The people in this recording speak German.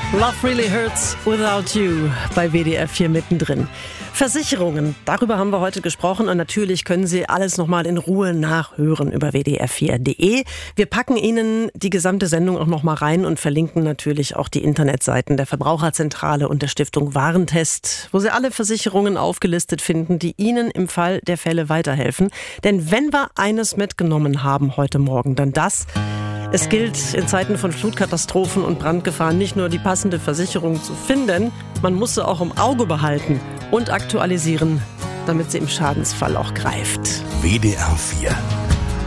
Love Really Hurts Without You bei WDR 4 mittendrin. Versicherungen, darüber haben wir heute gesprochen und natürlich können Sie alles nochmal in Ruhe nachhören über wdr4.de. Wir packen Ihnen die gesamte Sendung auch nochmal rein und verlinken natürlich auch die Internetseiten der Verbraucherzentrale und der Stiftung Warentest, wo Sie alle Versicherungen aufgelistet finden, die Ihnen im Fall der Fälle weiterhelfen. Denn wenn wir eines mitgenommen haben heute Morgen, dann das: Es gilt in Zeiten von Flutkatastrophen und Brandgefahren nicht nur die passende Versicherung zu finden, man muss sie auch im Auge behalten und aktualisieren, damit sie im Schadensfall auch greift. WDR 4